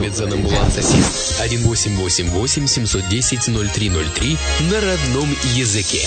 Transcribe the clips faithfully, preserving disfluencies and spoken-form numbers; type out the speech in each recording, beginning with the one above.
Дэвидсон Амбуланс Ассист. один восемь восемь восемь семь один ноль ноль три ноль три на родном языке.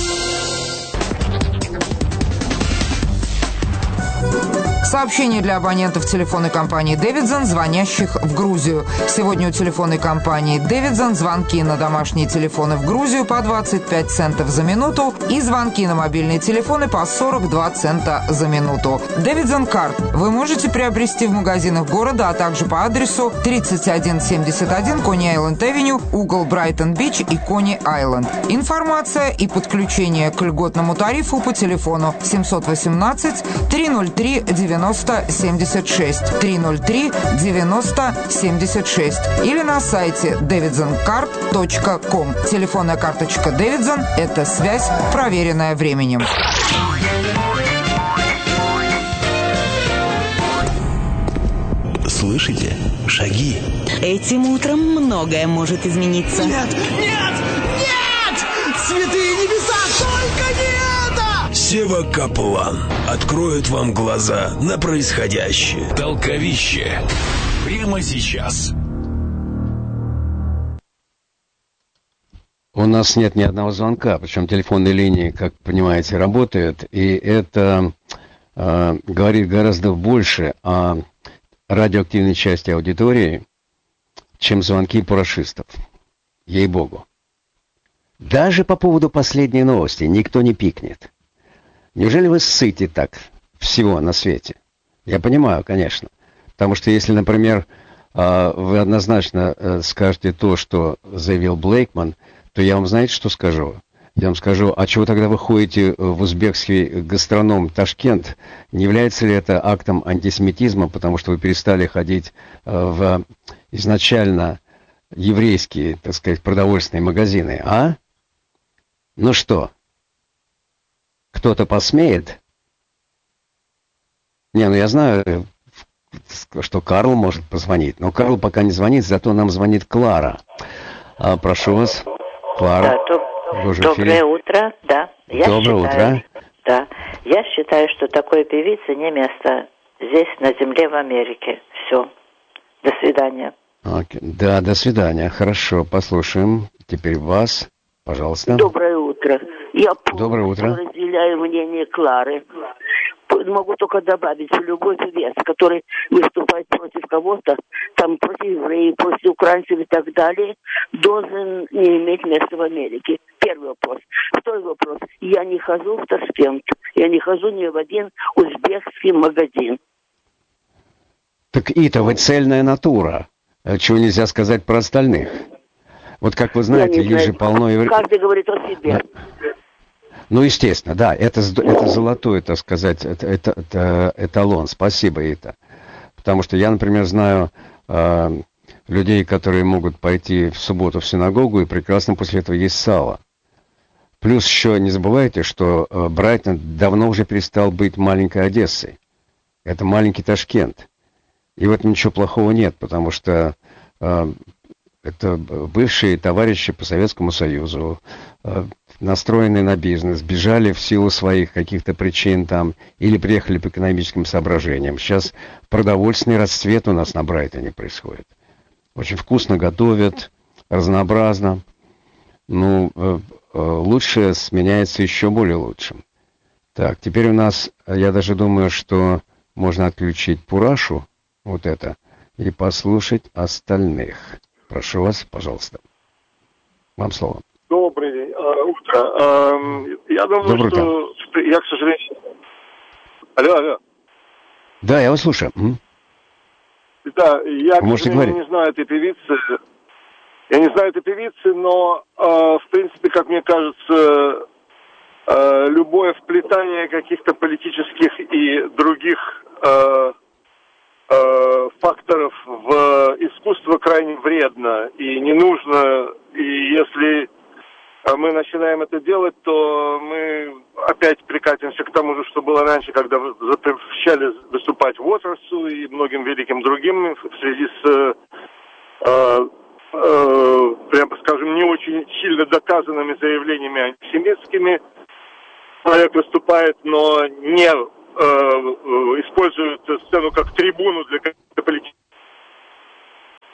Сообщение для абонентов телефонной компании «Дэвидсон», звонящих в Грузию. Сегодня у телефонной компании «Дэвидсон» звонки на домашние телефоны в Грузию по двадцать пять центов за минуту и звонки на мобильные телефоны по сорок два цента за минуту. «Дэвидсон Карт» вы можете приобрести в магазинах города, а также по адресу тридцать один семьдесят один Кони-Айленд-Авеню, угол Брайтон-Бич и Кони-Айленд. Информация и подключение к льготному тарифу по телефону семь один восемь три ноль три девяносто семьдесят шесть три ноль три девяносто семьдесят шесть или на сайте дэвидсон карт точка ком. Телефонная карточка «Дэвидсон» — это связь, проверенная временем. Слышите? Шаги. Этим утром многое может измениться. Нет! Нет! Нет! Святые небеса! Только не это! Сева Каплан откроет вам глаза на происходящее. Толковище. Прямо сейчас. У нас нет ни одного звонка, причем телефонные линии, как понимаете, работают, и это э, говорит гораздо больше о радиоактивной части аудитории, чем звонки парашистов. Ей-богу. Даже по поводу последней новости никто не пикнет. Неужели вы ссыте так всего на свете? Я понимаю, конечно. Потому что если, например, вы однозначно скажете то, что заявил Блейкман, то я вам, знаете, что скажу? Я вам скажу, а чего тогда вы ходите в узбекский гастроном Ташкент? Не является ли это актом антисемитизма, потому что вы перестали ходить в изначально еврейские, так сказать, продовольственные магазины, а? Ну что? Кто-то посмеет? Не, ну я знаю, что Карл может позвонить, но Карл пока не звонит, зато нам звонит Клара. А, прошу вас, Клара. Да, доб... Доброе утро, да. Я Доброе считаю, утро. Да, я считаю, что такой певице не место здесь, на земле, в Америке. Все. До свидания. Окей. Да, до свидания. Хорошо, послушаем теперь вас. Пожалуйста. Доброе утро. Я Доброе утро. разделяю мнение Клары. Могу только добавить, что любой певец, который выступает против кого-то, там против евреев, против украинцев и так далее, должен не иметь места в Америке. Первый вопрос. Второй вопрос. Я не хожу в Ташкент. Я не хожу ни в один узбекский магазин. Так и-то вы цельная натура. Чего нельзя сказать про остальных. Вот как вы знаете, есть же полно евреев. Каждый говорит о себе. Ну, естественно, да, это, это золотой, так сказать, это, это, это эталон. Спасибо, Ита. Потому что я, например, знаю э, людей, которые могут пойти в субботу в синагогу и прекрасно после этого есть сало. Плюс еще не забывайте, что э, Брайтон давно уже перестал быть маленькой Одессой. Это маленький Ташкент. И в этом ничего плохого нет, потому что э, это бывшие товарищи по Советскому Союзу, э, настроенные на бизнес, бежали в силу своих каких-то причин там, или приехали по экономическим соображениям. Сейчас продовольственный расцвет у нас на Брайтоне происходит. Очень вкусно готовят, разнообразно. Ну, э, э, лучшее сменяется еще более лучшим. Так, теперь у нас, я даже думаю, что можно отключить Пурашу, вот это, и послушать остальных. Прошу вас, пожалуйста. Вам слово. Доброе э, утро. Э, я думаю, Доброе что утро. Я, к сожалению... Алло, алло. Да, я вас слушаю. М? Да, я, Вы к сожалению, не знаю этой певицы. Я не знаю этой певицы, но, э, в принципе, как мне кажется, э, любое вплетание каких-то политических и других э, э, факторов в искусство крайне вредно и не нужно. И если мы начинаем это делать, то мы опять прикатимся к тому же, что было раньше, когда запрещали выступать Уотерсу и многим великим другим в связи с, э, э, прямо скажем, не очень сильно доказанными заявлениями антисемитскими. Человек выступает, но не э, использует сцену как трибуну для каких-то политических.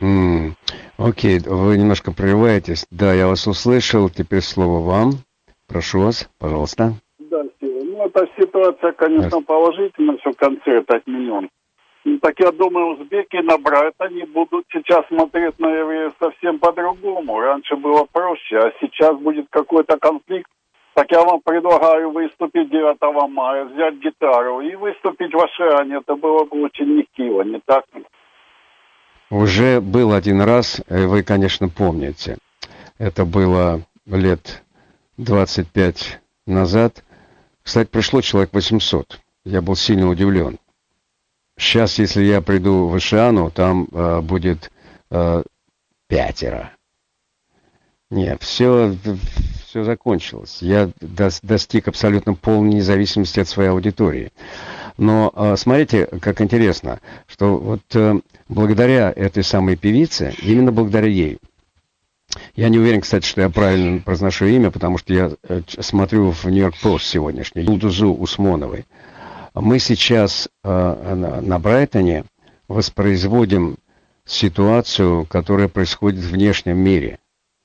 Mm. Окей, вы немножко прерываетесь. Да, я вас услышал. Теперь слово вам. Прошу вас, пожалуйста. Да, ну эта ситуация, конечно, yes. положительная, что концерт отменен. Ну, так я думаю, узбеки на Брайтоне будут сейчас смотреть на евреев совсем по-другому. Раньше было проще, а сейчас будет какой-то конфликт. Так я вам предлагаю выступить девятого мая, взять гитару и выступить в Ашане. Это было бы очень нехило, не так ли? Уже был один раз, вы, конечно, помните. Это было лет двадцать пять назад. Кстати, пришло человек восемьсот. Я был сильно удивлен. Сейчас, если я приду в Ашану, там э, будет э, пятеро. Нет, все, все закончилось. Я достиг абсолютно полной независимости от своей аудитории. Но э, смотрите, как интересно, что вот э, благодаря этой самой певице, именно благодаря ей, я не уверен, кстати, что я правильно произношу имя, потому что я э, смотрю в Нью-Йорк Пост сегодняшний, Юлдузу Усмоновой. Мы сейчас э, на, на Брайтоне воспроизводим ситуацию, которая происходит в внешнем мире.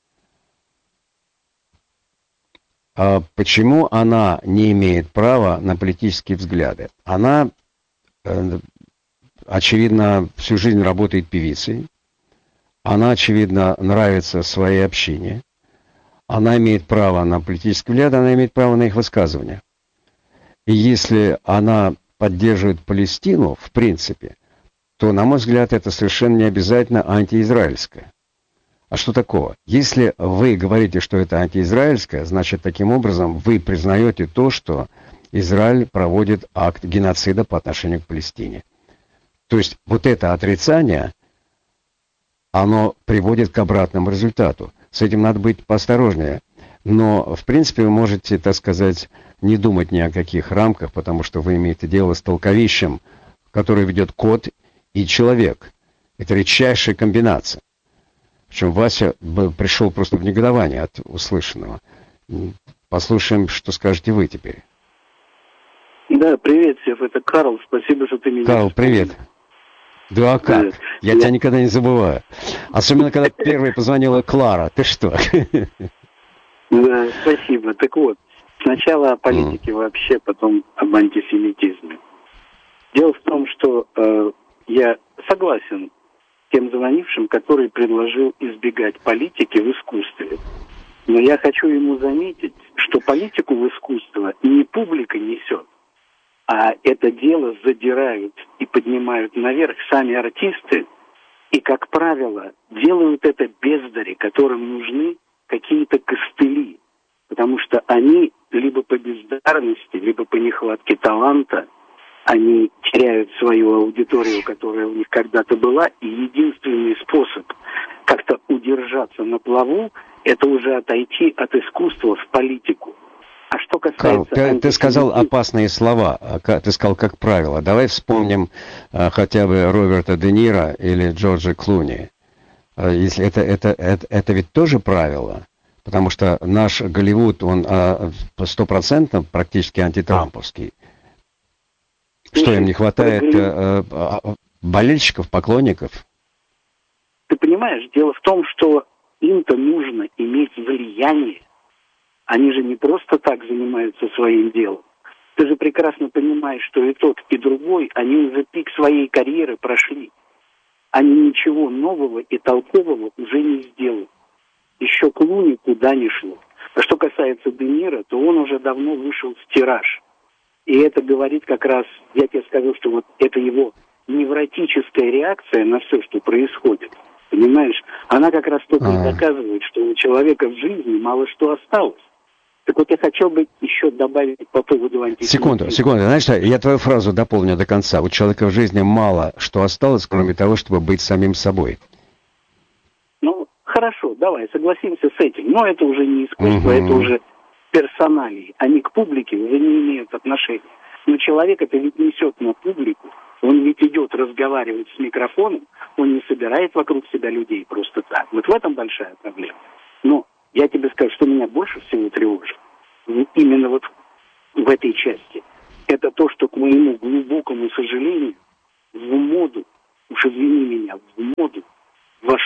А почему она не имеет права на политические взгляды? Она, э, очевидно, всю жизнь работает певицей. Она, очевидно, нравится своей общине. Она имеет право на политические взгляды, она имеет право на их высказывания. И если она поддерживает Палестину, в принципе, то, на мой взгляд, это совершенно не обязательно антиизраильское. А что такого? Если вы говорите, что это антиизраильское, значит, таким образом вы признаете то, что Израиль проводит акт геноцида по отношению к Палестине. То есть вот это отрицание, оно приводит к обратному результату. С этим надо быть поосторожнее. Но, в принципе, вы можете, так сказать, не думать ни о каких рамках, потому что вы имеете дело с толковищем, который ведет кот и человек. Это редчайшая комбинация. Причем Вася пришел просто в негодование от услышанного. Послушаем, что скажете вы теперь. Да, привет, Сев, это Карл. Спасибо, что ты меня... Карл, привет. Да, а как? Я, Я тебя никогда не забываю. Особенно, когда первой позвонила Клара. Ты что? Да, спасибо. Так вот, сначала о политике mm. вообще, потом об антисемитизме. Дело в том, что э, я согласен с тем звонившим, который предложил избегать политики в искусстве. Но я хочу ему заметить, что политику в искусство не публика несет, а это дело задирают и поднимают наверх сами артисты, и, как правило, делают это бездари, которым нужны какие-то костыли, потому что они либо по бездарности, либо по нехватке таланта, они теряют свою аудиторию, которая у них когда-то была, и единственный способ как-то удержаться на плаву, это уже отойти от искусства в политику. А что касается... Карл, ты, ты сказал опасные слова, ты сказал как правило. Давай вспомним а, хотя бы Роберта Де Ниро или Джорджа Клуни. А, если это, это, это, это ведь тоже правило, потому что наш Голливуд, он стопроцентно практически антитрамповский. Что, им не хватает э, э, болельщиков, поклонников? Ты понимаешь, дело в том, что им-то нужно иметь влияние. Они же не просто так занимаются своим делом. Ты же прекрасно понимаешь, что и тот, и другой, они уже пик своей карьеры прошли. Они ничего нового и толкового уже не сделают. Еще Клуни куда ни шло. А что касается Де Ниро, то он уже давно вышел в тираж. И это говорит как раз, я тебе скажу, что вот это его невротическая реакция на все, что происходит. Понимаешь? Она как раз только и доказывает, что у человека в жизни мало что осталось. Так вот я хотел бы еще добавить по поводу антисемитизма. Секунду, секунду. Знаешь что, я твою фразу дополню до конца. У человека в жизни мало что осталось, кроме того, чтобы быть самим собой. Ну, хорошо, давай, согласимся с этим. Но это уже не искусство, угу. это уже персоналии. Они к публике уже не имеют отношения. Но человек это ведь несет на публику. Он ведь идет разговаривать с микрофоном, он не собирает вокруг себя людей просто так. Вот в этом большая проблема. Но я тебе скажу, что меня больше всего тревожит, именно вот в этой части, это то, что, к моему глубокому сожалению, в моду, уж извини меня, в моду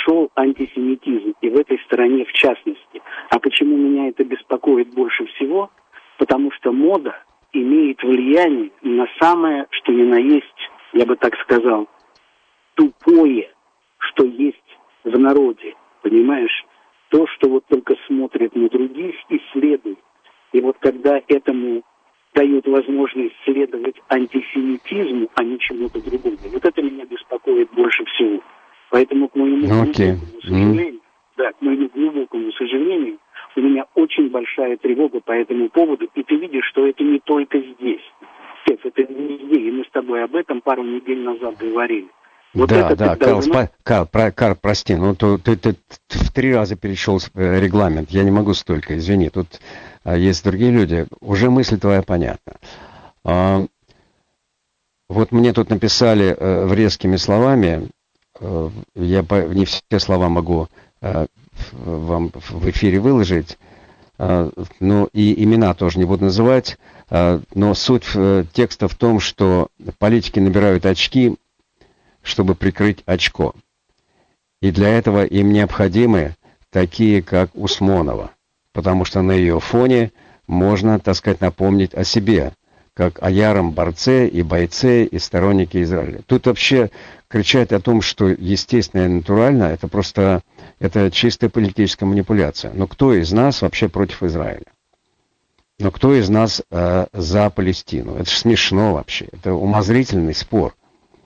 частности. А почему меня это беспокоит больше всего? Потому что мода имеет влияние на самое, что ни на есть, я бы так сказал, тупое, что есть в народе. Понимаешь? То, что вот только смотрит на других и следует. И вот когда этому дают возможность следовать антисемитизму, а не чему-то другому, вот это меня беспокоит больше всего. Поэтому, к моему okay. глубокому сожалению, mm. да, к моему глубокому сожалению, у меня очень большая тревога по этому поводу, и ты видишь, что это не только здесь. Стеф, это не везде, и мы с тобой об этом пару недель назад говорили. Вот да, да, Карл, должно... спа... Карл, про... Карл, прости, ну то, ты, ты, ты в три раза перешел регламент, я не могу столько, извини, тут а, есть другие люди, уже мысль твоя понятна. А, вот мне тут написали а, резкими словами, а, я по... не все слова могу а, вам в эфире выложить, а, ну и имена тоже не буду называть, а, но суть а, текста в том, что политики набирают очки, чтобы прикрыть очко. И для этого им необходимы такие, как Усмонова, потому что на ее фоне можно, так сказать, напомнить о себе, как о яром борце и бойце и стороннике Израиля. Тут вообще кричать о том, что естественно и натурально, это просто, это чистая политическая манипуляция. Но кто из нас вообще против Израиля? Но кто из нас э, за Палестину? Это же смешно вообще, это умозрительный спор.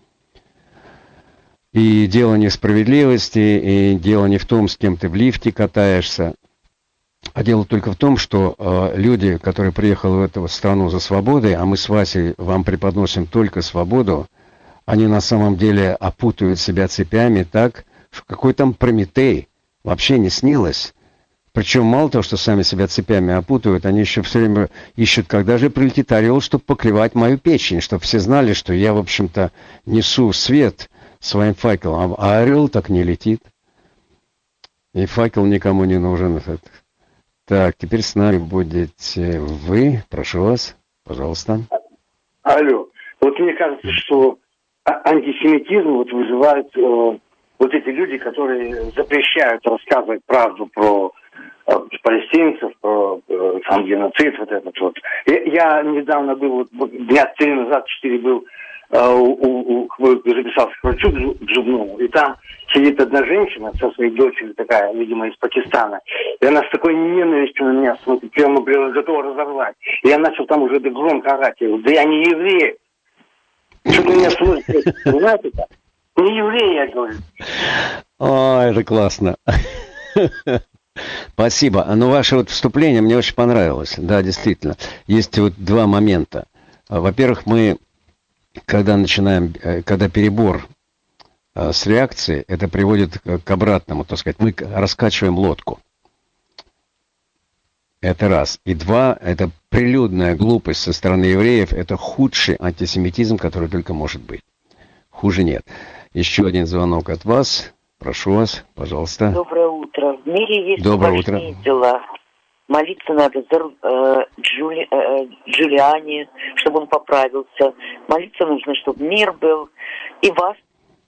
И дело не в справедливости, и дело не в том, с кем ты в лифте катаешься, а дело только в том, что э, люди, которые приехали в эту страну за свободой, а мы с Васей вам преподносим только свободу, они на самом деле опутывают себя цепями так, что какой там Прометей вообще не снилось. Причем мало того, что сами себя цепями опутывают, они еще все время ищут, когда же прилетит орел, чтобы поклевать мою печень, чтобы все знали, что я, в общем-то, несу свет своим факелом, а орел так не летит. И факел никому не нужен. Так, теперь с нами будете вы. Прошу вас, пожалуйста. Алло. Вот мне кажется, что антисемитизм вот вызывает э, вот эти люди, которые запрещают рассказывать правду про э, палестинцев, про э, там геноцид, вот этот вот. Я, я недавно был, вот, дня три назад, четыре был, У, у, у, записался к врачу зубному, и там сидит одна женщина со своей дочерью, такая, видимо, из Пакистана, и она с такой ненавистью на меня смотрит, прямо готова разорвать. И я начал там уже громко орать, я говорю, да я не еврей. Что-то меня слышит, знаете так? Не еврей, я говорю. О, это классно. Спасибо. Но ваше вот вступление мне очень понравилось. Да, действительно. Есть вот два момента. Во-первых, мы Когда начинаем, когда перебор э, с реакцией, это приводит к обратному, так сказать, мы раскачиваем лодку. Это раз. И два, это прилюдная глупость со стороны евреев, это худший антисемитизм, который только может быть. Хуже нет. Еще один звонок от вас. Прошу вас, пожалуйста. Доброе утро. В мире есть Доброе важнее утро. дела. Молиться надо за э, Джули, э, Джулиани, чтобы он поправился. Молиться нужно, чтобы мир был. И вас.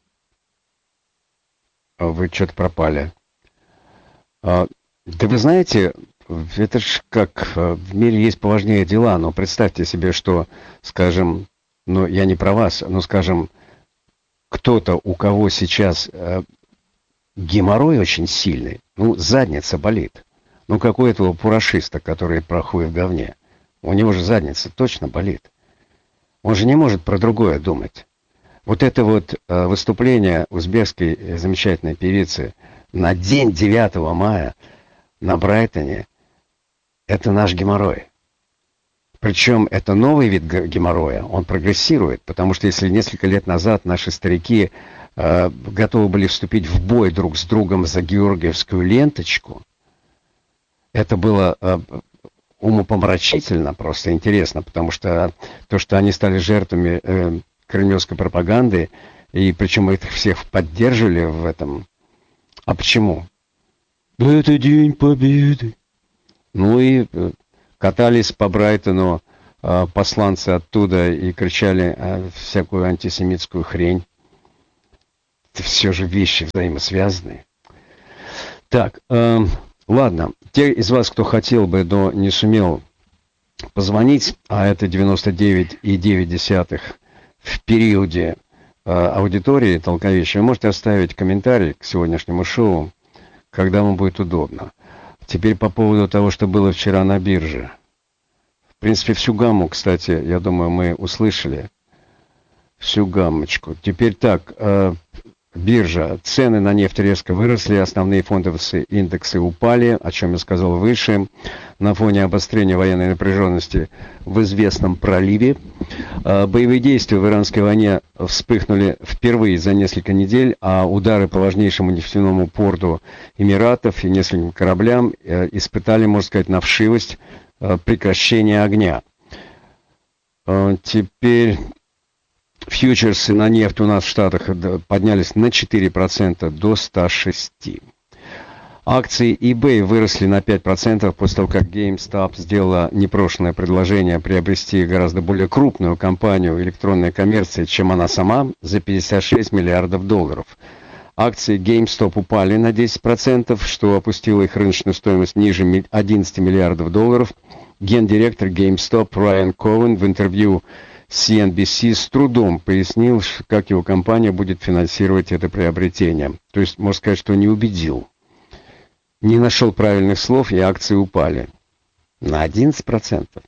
Вы что-то пропали. А, да вы знаете, это ж как в мире есть поважнее дела, но представьте себе, что, скажем, ну я не про вас, но, скажем, кто-то, у кого сейчас э, геморрой очень сильный, ну задница болит. Ну, какой этого пурашиста, который проходит в говне? У него же задница точно болит. Он же не может про другое думать. Вот это вот э, выступление узбекской э, замечательной певицы на день девятого мая на Брайтоне, это наш геморрой. Причем это новый вид геморроя, он прогрессирует, потому что если несколько лет назад наши старики э, готовы были вступить в бой друг с другом за георгиевскую ленточку, это было э, умопомрачительно, просто интересно, потому что то, что они стали жертвами э, кремлевской пропаганды, и причем их всех поддерживали в этом. А почему? Это День Победы. Ну и э, катались по Брайтону э, посланцы оттуда и кричали э, всякую антисемитскую хрень. Это все же вещи взаимосвязанные. Так, э, Ладно, те из вас, кто хотел бы, но не сумел позвонить, а это девяносто девять и девять десятых в периоде э, аудитории толковища, вы можете оставить комментарий к сегодняшнему шоу, когда вам будет удобно. Теперь по поводу того, что было вчера на бирже. В принципе, всю гамму, кстати, я думаю, мы услышали. Всю гаммочку. Теперь так, э, биржа. Цены на нефть резко выросли, основные фондовые индексы упали, о чем я сказал выше, на фоне обострения военной напряженности в известном проливе. Э, боевые действия в иранской войне вспыхнули впервые за несколько недель, а удары по важнейшему нефтяному порту Эмиратов и нескольким кораблям э, испытали, можно сказать, на вшивость э, прекращения огня. Э, теперь... Фьючерсы на нефть у нас в Штатах поднялись на четыре процента до ста шести. Акции eBay выросли на пять процентов после того, как GameStop сделала непрошенное предложение приобрести гораздо более крупную компанию электронной коммерции, чем она сама, за пятьдесят шесть миллиардов долларов. Акции GameStop упали на десять процентов, что опустило их рыночную стоимость ниже одиннадцати миллиардов долларов. Гендиректор GameStop Райан Коуэн в интервью си эн би си с трудом пояснил, как его компания будет финансировать это приобретение. То есть, можно сказать, что не убедил. Не нашел правильных слов, и акции упали на одиннадцать процентов.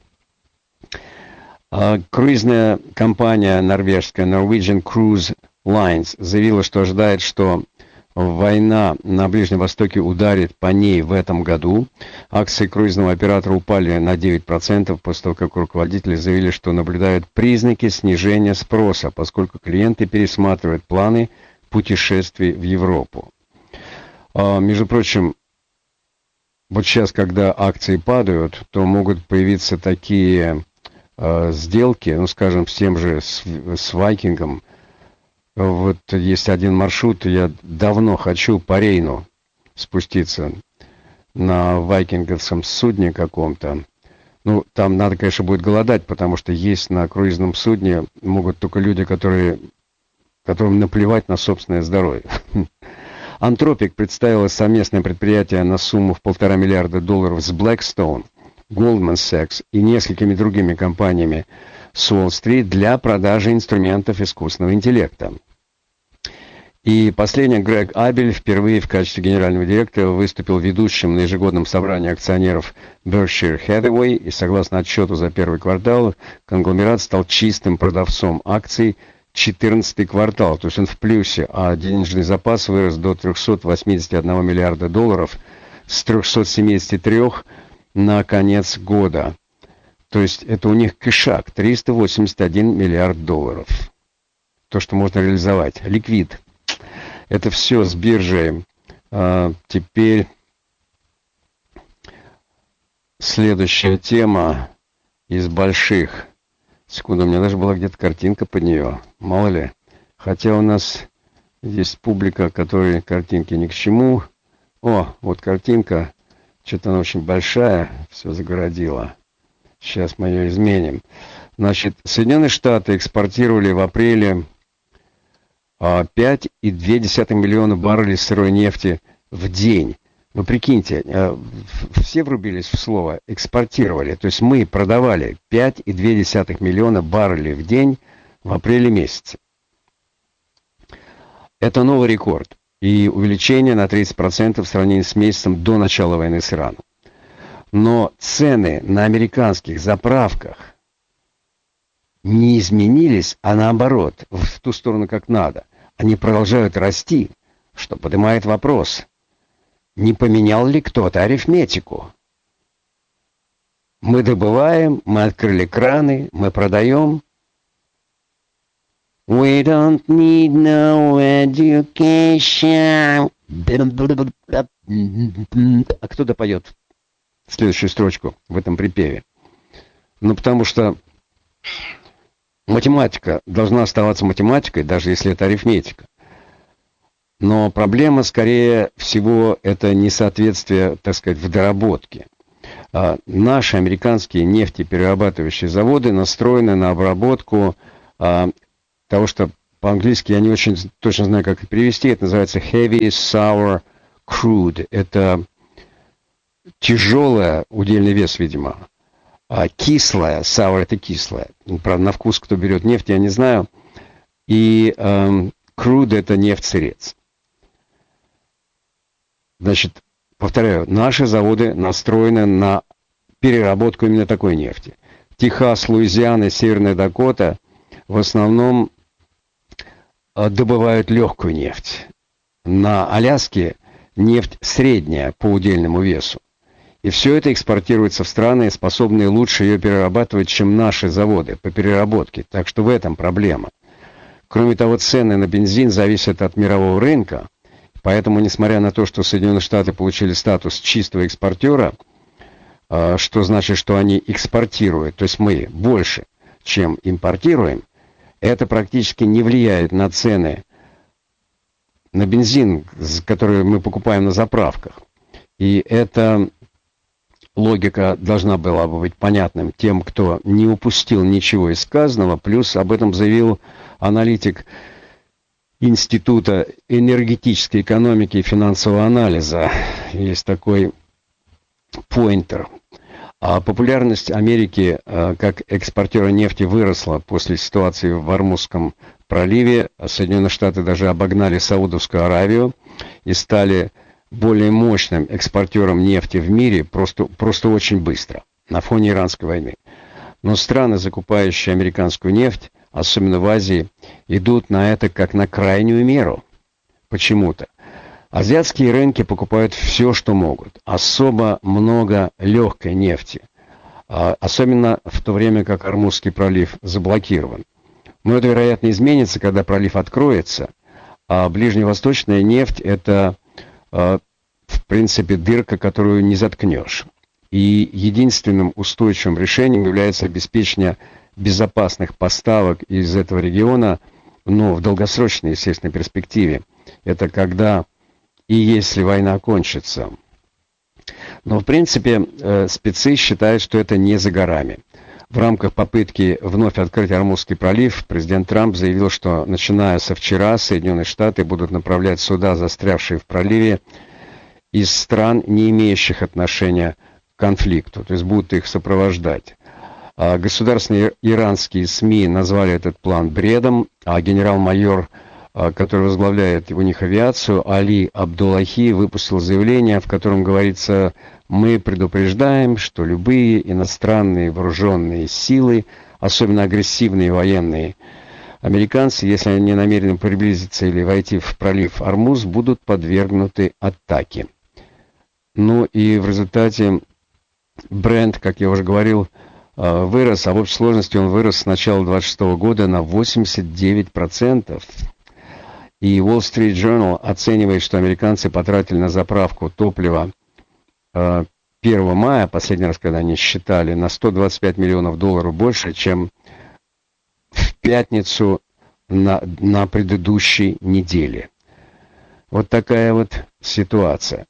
А круизная компания норвежская Norwegian Cruise Lines заявила, что ожидает, что война на Ближнем Востоке ударит по ней в этом году. Акции круизного оператора упали на девять процентов после того, как руководители заявили, что наблюдают признаки снижения спроса, поскольку клиенты пересматривают планы путешествий в Европу. А, между прочим, вот сейчас, когда акции падают, то могут появиться такие а, сделки, ну, скажем, с тем же, с, с Вайкингом. Вот есть один маршрут, я давно хочу по Рейну спуститься на вайкинговском судне каком-то. Ну, там надо, конечно, будет голодать, потому что есть на круизном судне могут только люди, которые, которым наплевать на собственное здоровье. Антропик представила совместное предприятие на сумму в полтора миллиарда долларов с Blackstone, Goldman Sachs и несколькими другими компаниями с Уолл-стрит для продажи инструментов искусственного интеллекта. И последний, Грег Абель впервые в качестве генерального директора выступил ведущим на ежегодном собрании акционеров Berkshire Hathaway, и согласно отчету за первый квартал, конгломерат стал чистым продавцом акций четырнадцатый квартал, то есть он в плюсе, а денежный запас вырос до трехсот восьмидесяти одного миллиарда долларов с трехсот семидесяти трёх на конец года. То есть это у них кэшак, триста восемьдесят один миллиард долларов. То, что можно реализовать. Ликвид. Это все с биржей. А, теперь следующая тема из больших. Секунду, у меня даже была где-то картинка под нее. Мало ли. Хотя у нас есть публика, которой картинки ни к чему. О, вот картинка. Что-то она очень большая. Все загородила. Сейчас мы ее изменим. Значит, Соединенные Штаты экспортировали в апреле пять и две десятых миллиона баррелей сырой нефти в день. Вы прикиньте, все врубились в слово «экспортировали». То есть мы продавали пять и две десятых миллиона баррелей в день в апреле месяце. Это новый рекорд. И увеличение на тридцать процентов в сравнении с месяцем до начала войны с Ираном. Но цены на американских заправках не изменились, а наоборот, в ту сторону, как надо. Они продолжают расти, что поднимает вопрос, не поменял ли кто-то арифметику. Мы добываем, мы открыли краны, мы продаем. We don't need no education. А кто допоет следующую строчку в этом припеве? Ну, потому что математика должна оставаться математикой, даже если это арифметика. Но проблема, скорее всего, это несоответствие, так сказать, в доработке. А наши американские нефтеперерабатывающие заводы настроены на обработку а, того, что по-английски я не очень точно знаю, как это перевести. Это называется heavy sour crude. Это тяжелая, удельный вес, видимо, а кислая, sour это кислая. Правда, на вкус, кто берет нефть, я не знаю. И эм, crude это нефть-сырец. Значит, повторяю, наши заводы настроены на переработку именно такой нефти. Техас, Луизиана, Северная Дакота в основном добывают легкую нефть. На Аляске нефть средняя по удельному весу. И все это экспортируется в страны, способные лучше ее перерабатывать, чем наши заводы по переработке. Так что в этом проблема. Кроме того, цены на бензин зависят от мирового рынка. Поэтому, несмотря на то, что Соединенные Штаты получили статус чистого экспортера, что значит, что они экспортируют, то есть мы больше, чем импортируем, это практически не влияет на цены на бензин, который мы покупаем на заправках. И эта логика должна была бы быть понятным тем, кто не упустил ничего из сказанного. Плюс об этом заявил аналитик Института энергетической экономики и финансового анализа. Есть такой Пойнтер. А популярность Америки как экспортера нефти выросла после ситуации в Ормузском проливе. Соединенные Штаты даже обогнали Саудовскую Аравию и стали более мощным экспортером нефти в мире просто, просто очень быстро, на фоне Иранской войны. Но страны, закупающие американскую нефть, особенно в Азии, идут на это как на крайнюю меру. Почему-то. Азиатские рынки покупают все, что могут. Особо много легкой нефти. Особенно в то время, как Ормузский пролив заблокирован. Но это, вероятно, изменится, когда пролив откроется. А ближневосточная нефть – это, в принципе, дырка, которую не заткнешь. И единственным устойчивым решением является обеспечение безопасных поставок из этого региона, но в долгосрочной, естественно, перспективе. Это когда и если война кончится. Но, в принципе, спецы считают, что это не за горами. В рамках попытки вновь открыть Ормузский пролив, президент Трамп заявил, что начиная со вчера Соединенные Штаты будут направлять суда, застрявшие в проливе, из стран, не имеющих отношения к конфликту, то есть будут их сопровождать. А государственные иранские СМИ назвали этот план бредом, а генерал-майор, который возглавляет у них авиацию, Али Абдуллахи, выпустил заявление, в котором говорится: мы предупреждаем, что любые иностранные вооруженные силы, особенно агрессивные военные американцы, если они намерены приблизиться или войти в пролив Ормуз, будут подвергнуты атаке. Ну и в результате бренд, как я уже говорил, вырос, а в общей сложности он вырос с начала двадцать шестого года на восемьдесят девять процентов. И Wall Street Journal оценивает, что американцы потратили на заправку топлива первого мая, последний раз, когда они считали, на сто двадцать пять миллионов долларов больше, чем в пятницу на, на предыдущей неделе. Вот такая вот ситуация.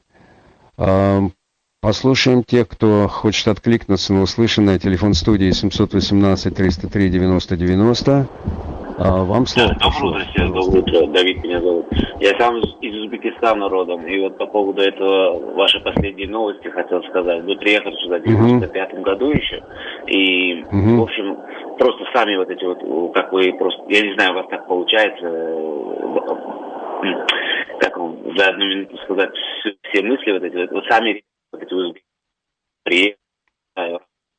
Послушаем тех, кто хочет откликнуться на услышанное. Телефон студии семьсот восемнадцать триста три девяносто девяносто. А, вам слово. Доброе утро, Серж, доброе утро. Давид меня зовут. Я сам из Узбекистана родом. И вот по поводу этого, вашей последней новости хотел сказать. Вы приехали сюда в девяносто пятом году еще. И, uh-huh. в общем, просто сами вот эти вот, как вы просто, я не знаю, у вас так получается, как вам за одну минуту сказать все, все мысли вот эти, вот сами вот эти узбеки приехали.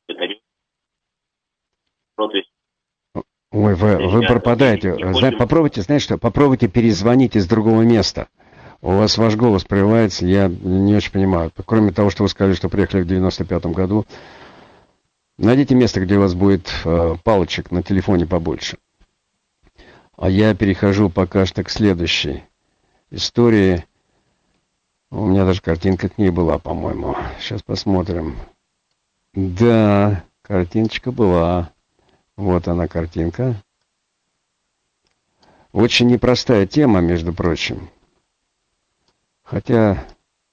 Ой, вы, вы пропадаете. Зна- попробуйте, знаете что, попробуйте перезвонить из другого места. У вас ваш голос прерывается, я не очень понимаю. Кроме того, что вы сказали, что приехали в девяносто пятом году, найдите место, где у вас будет э, палочек на телефоне побольше. А я перехожу пока что к следующей истории. У меня даже картинка к ней была, по-моему. Сейчас посмотрим. Да, картиночка была. Вот она, картинка. Очень непростая тема, между прочим. Хотя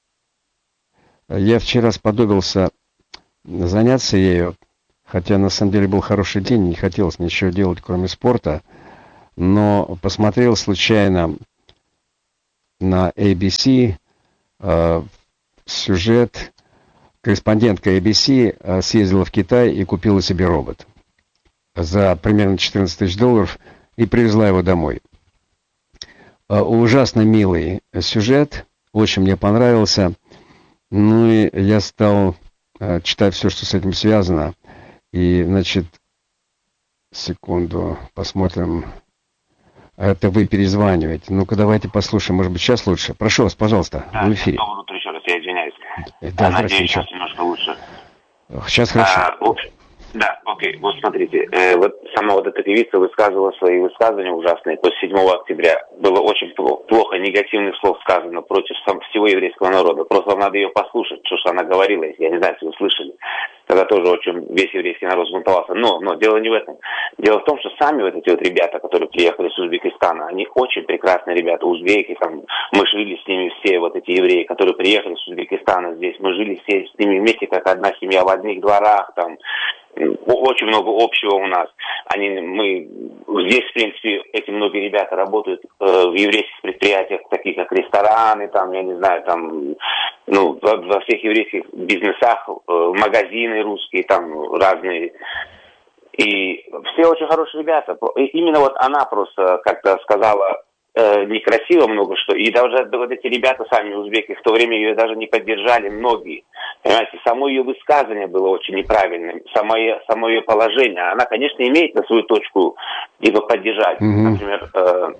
я вчера сподобился заняться ею, хотя на самом деле был хороший день, не хотелось ничего делать, кроме спорта, но посмотрел случайно на эй би си э, сюжет, корреспондентка эй би си съездила в Китай и купила себе робот за примерно четырнадцать тысяч долларов и привезла его домой. Ужасно милый сюжет, очень мне понравился. Ну и я стал читать все, что с этим связано. И, значит, секунду, посмотрим. Это вы перезваниваете. Ну-ка, давайте послушаем. Может быть, сейчас лучше? Прошу вас, пожалуйста, да, в эфире. Доброе утро еще раз, я извиняюсь. Да, надеюсь, сейчас немножко лучше. Сейчас хорошо. А, вот, да, окей, вот смотрите. Э, вот сама вот эта певица высказывала свои высказывания ужасные. После седьмого октября было очень плохо, негативных слов сказано против всего еврейского народа. Просто вам надо ее послушать, что, что она говорила, если я не знаю, если вы слышали. Тогда тоже очень весь еврейский народ взбунтовался. Но, но дело не в этом. Дело в том, что сами вот эти вот ребята, которые приехали с Узбекистана, они очень прекрасные ребята, узбеки, там, мы жили с ними все, вот эти евреи, которые приехали с Узбекистана здесь, мы жили все с ними вместе, как одна семья, в одних дворах, там, очень много общего у нас. Они, мы, здесь, в принципе, эти многие ребята работают э, в еврейских предприятиях, таких как рестораны, там, я не знаю, там, ну, во, во всех еврейских бизнесах, э, магазины русские, там, разные. И все очень хорошие ребята. И именно вот она просто как-то сказала э, некрасиво много что. И даже вот эти ребята, сами узбеки, в то время ее даже не поддержали многие. Понимаете, само ее высказывание было очень неправильным, само ее, само ее положение. Она, конечно, имеет на свою точку типа поддержать. Mm-hmm. Например, э,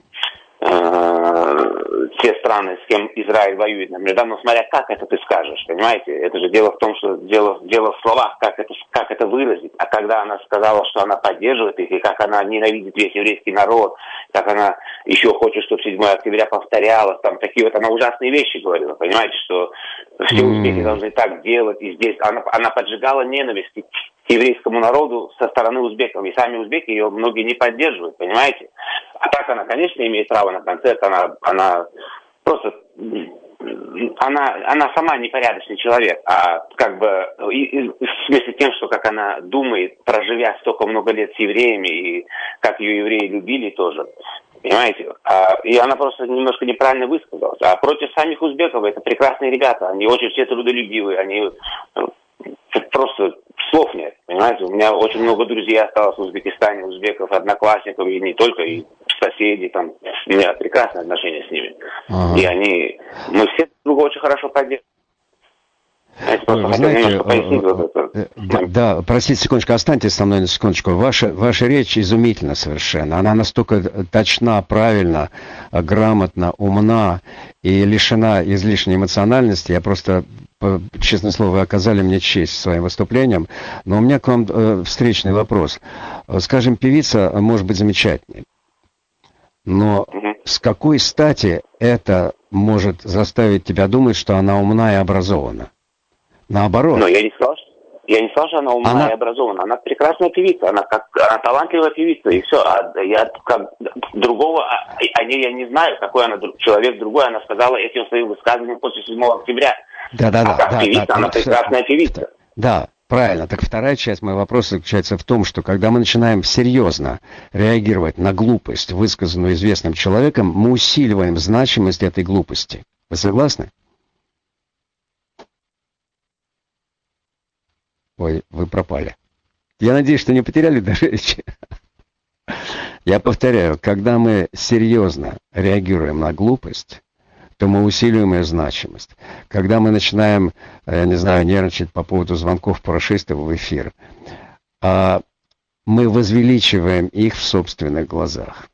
э, те страны, с кем Израиль воюет, например, да, но смотря как это ты скажешь, понимаете, это же дело в том, что дело, дело в словах, как это, как это выразить. А когда она сказала, что она поддерживает их, и как она ненавидит весь еврейский народ, как она еще хочет, чтобы седьмого октября повторялось, там такие вот она ужасные вещи говорила, понимаете, что все узбеки должны так делать, и здесь она, она поджигала ненависть к еврейскому народу со стороны узбеков, и сами узбеки ее многие не поддерживают, понимаете. А так она, конечно, имеет право на концерт, она, она просто, она, она сама непорядочный человек, а как бы, и, и, вместе с тем, что как она думает, проживя столько много лет с евреями, и как ее евреи любили тоже, понимаете, а, и она просто немножко неправильно высказалась. А против самих узбеков это прекрасные ребята, они очень все трудолюбивые, они просто слов нет, понимаете. У меня очень много друзей осталось в Узбекистане, узбеков, одноклассников, и не только, и соседи, там, у меня прекрасные отношения с ними. Ага. И они, мы все друг друга очень хорошо поддерживаем. Вы знаете, да, да, простите секундочку, останьтесь со мной на секундочку. Ваша, ваша речь изумительна совершенно. Она настолько точна, правильна, грамотна, умна и лишена излишней эмоциональности. Я просто, честное слово, вы оказали мне честь своим выступлением. Но у меня к вам э, встречный вопрос. Скажем, певица может быть замечательной. Но с какой стати это может заставить тебя думать, что она умна и образована? Наоборот. Но я не сказал, что, я не сказал, что она умная она... и образована. Она прекрасная певица, она как она талантливая певица, и все. А я как другого, о, о ней я не знаю, какой она человек другой. Она сказала этим своим высказыванием после седьмого октября. Да-да-да. А как да, певица, да, она да, прекрасная певица. Да. Правильно. Так вторая часть моего вопроса заключается в том, что когда мы начинаем серьезно реагировать на глупость, высказанную известным человеком, мы усиливаем значимость этой глупости. Вы согласны? Ой, вы пропали. Я надеюсь, что не потеряли даже речи. Я повторяю, когда мы серьезно реагируем на глупость, то мы усиливаем ее значимость. Когда мы начинаем, я не знаю, нервничать по поводу звонков парашютов в эфир, мы возвеличиваем их в собственных глазах.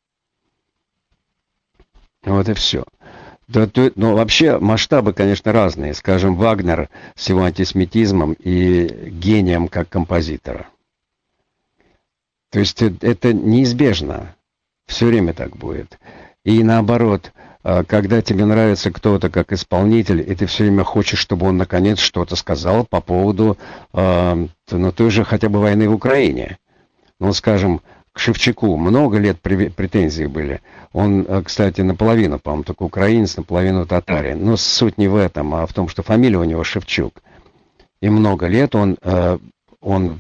Вот и все. Да, то, но вообще масштабы, конечно, разные. Скажем, Вагнер с его антисемитизмом и гением как композитора. То есть это неизбежно. Все время так будет. И наоборот, когда тебе нравится кто-то как исполнитель, и ты все время хочешь, чтобы он наконец что-то сказал по поводу э, ну, той же хотя бы войны в Украине. Ну, скажем, к Шевчуку много лет претензий были. Он, кстати, наполовину, по-моему, только украинец, наполовину татарин. Но суть не в этом, а в том, что фамилия у него Шевчук. И много лет он, э, он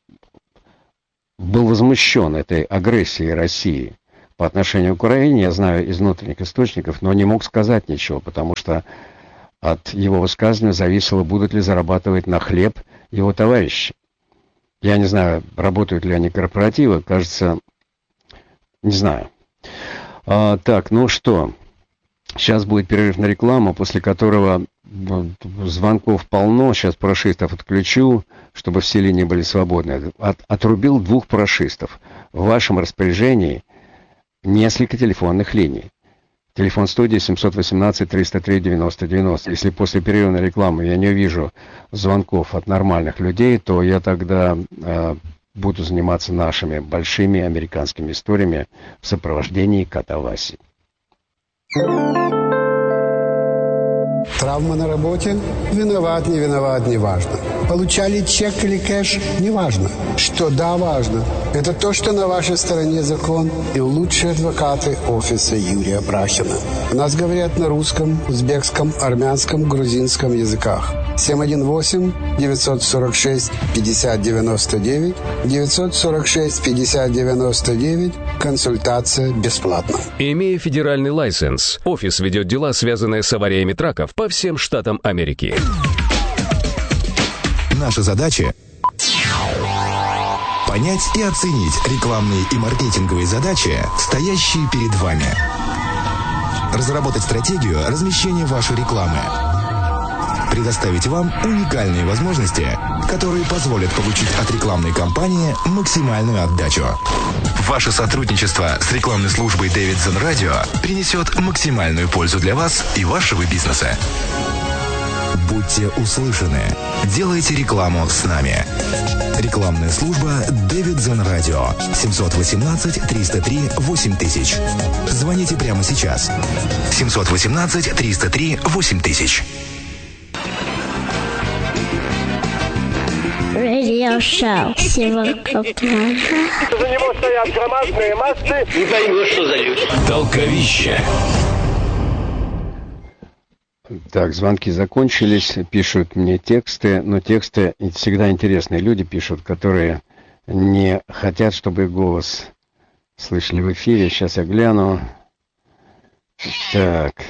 был возмущен этой агрессией России по отношению к Украине. Я знаю из внутренних источников, но не мог сказать ничего, потому что от его высказывания зависело, будут ли зарабатывать на хлеб его товарищи. Я не знаю, работают ли они корпоративы, кажется, не знаю. А, так, ну что, сейчас будет перерыв на рекламу, после которого звонков полно, сейчас парашистов отключу, чтобы все линии были свободны. От, отрубил двух парашистов. В вашем распоряжении несколько телефонных линий. Телефон студии семьсот восемнадцать триста три девяносто девяносто. Если после перерыва на рекламу я не увижу звонков от нормальных людей, то я тогда э, буду заниматься нашими большими американскими историями в сопровождении кота Васи. Травма на работе? Виноват, не виноват, не важно. Получали чек или кэш? Не важно. Что да, важно. Это то, что на вашей стороне закон и лучшие адвокаты офиса Юрия Брахина. У нас говорят на русском, узбекском, армянском, грузинском языках. семь один восемь девятьсот сорок шесть пятьдесят девяносто девять девятьсот сорок шесть пятьдесят девяносто девять. Консультация бесплатна. Имея федеральный лайсенс, офис ведет дела, связанные с авариями траков по всем штатам Америки. Наша задача – понять и оценить рекламные и маркетинговые задачи, стоящие перед вами. Разработать стратегию размещения вашей рекламы. Предоставить вам уникальные возможности, которые позволят получить от рекламной кампании максимальную отдачу. Ваше сотрудничество с рекламной службой Davidson Radio принесет максимальную пользу для вас и вашего бизнеса. Будьте услышаны. Делайте рекламу с нами. Рекламная служба Davidson Radio. семьсот восемнадцать триста три восемь тысяч. Звоните прямо сейчас. семьсот восемнадцать триста три восемь тысяч. Радиошоу. Сегодня За него стоят громадные массы. Не поймешь, что за люди. Толковище. Так, звонки закончились, пишут мне тексты, но тексты всегда интересные люди пишут, которые не хотят, чтобы их голос слышали в эфире. Сейчас я гляну. Так.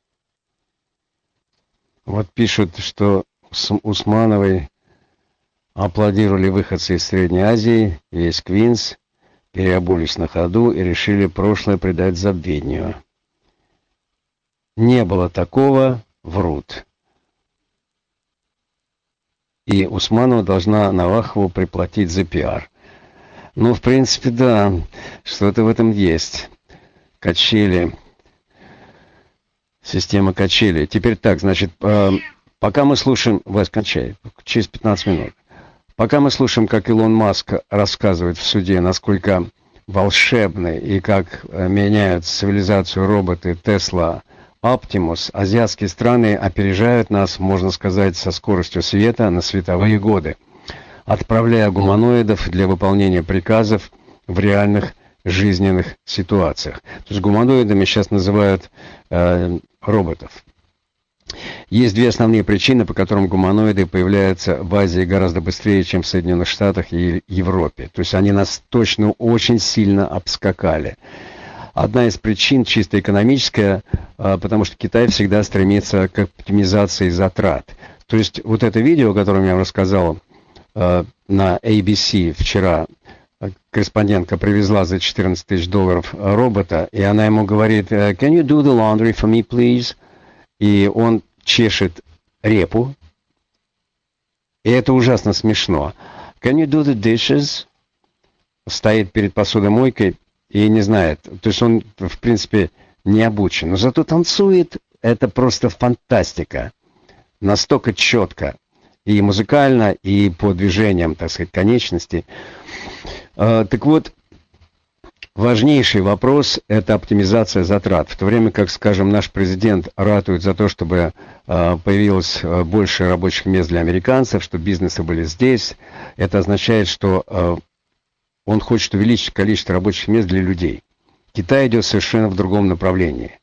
Вот пишут, что Усмановой аплодировали выходцы из Средней Азии, весь Квинс, переобулись на ходу и решили прошлое предать забвению. Не было такого, врут. И Усманова должна Навахову приплатить за пиар. Ну, в принципе, да, что-то в этом есть. Качели. Система качели. Теперь так, значит, пока мы слушаем... Вась, кончай, через пятнадцать минут. Пока мы слушаем, как Илон Маск рассказывает в суде, насколько волшебны и как меняют цивилизацию роботы Тесла, Оптимус, азиатские страны опережают нас, можно сказать, со скоростью света на световые годы, отправляя гуманоидов для выполнения приказов в реальных жизненных ситуациях. То есть гуманоидами сейчас называют э, роботов. Есть две основные причины, по которым гуманоиды появляются в Азии гораздо быстрее, чем в Соединенных Штатах и Европе. То есть они нас точно очень сильно обскакали. Одна из причин чисто экономическая, потому что Китай всегда стремится к оптимизации затрат. То есть вот это видео, которое я вам рассказал на эй би си вчера, корреспондентка привезла за четырнадцать тысяч долларов робота, и она ему говорит: «Can you do the laundry for me, please?» И он чешет репу, и это ужасно смешно. «Can you do the dishes?» Стоит перед посудомойкой и не знает. То есть он, в принципе, не обучен. Но зато танцует. Это просто фантастика. Настолько четко. И музыкально, и по движениям, так сказать, конечностей. А, так вот, важнейший вопрос – это оптимизация затрат. В то время как, скажем, наш президент ратует за то, чтобы а, появилось больше рабочих мест для американцев, чтобы бизнесы были здесь, это означает, что а, он хочет увеличить количество рабочих мест для людей. Китай идет совершенно в другом направлении.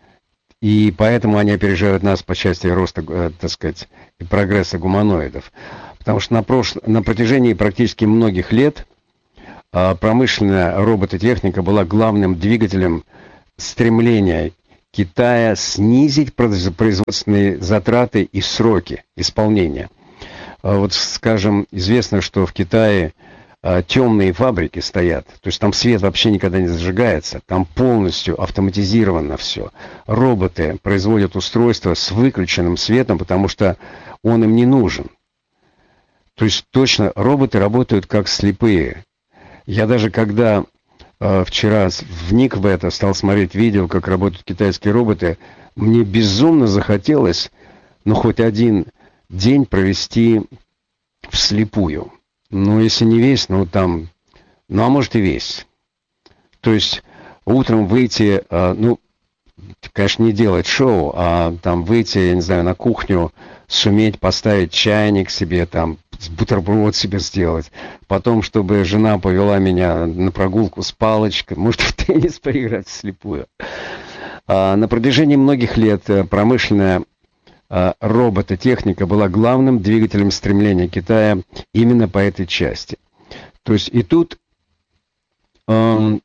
И поэтому они опережают нас по части роста, э, так сказать, и прогресса гуманоидов. Потому что на, прош... на протяжении практически многих лет э, промышленная робототехника была главным двигателем стремления Китая снизить производственные затраты и сроки исполнения. Вот, скажем, известно, что в Китае темные фабрики стоят, то есть там свет вообще никогда не зажигается, там полностью автоматизировано все. Роботы производят устройства с выключенным светом, потому что он им не нужен. То есть точно роботы работают как слепые. Я даже когда э, вчера вник в это, стал смотреть видео, как работают китайские роботы, мне безумно захотелось, ну, хоть один день провести вслепую. Ну, если не весь, ну, там, ну, а может и весь. То есть утром выйти, э, ну, конечно, не делать шоу, а там выйти, я не знаю, на кухню, суметь поставить чайник себе, там, бутерброд себе сделать. Потом, чтобы жена повела меня на прогулку с палочкой, может, в теннис поиграть вслепую. А, на протяжении многих лет промышленная а, робототехника была главным двигателем стремления Китая именно по этой части. То есть и тут а,